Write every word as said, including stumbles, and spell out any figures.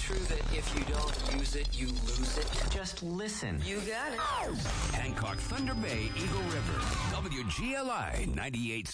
true that if you don't use it, you lose it? Just listen. You got it. Hancock, Thunder Bay, Eagle River, W G L I ninety-eight.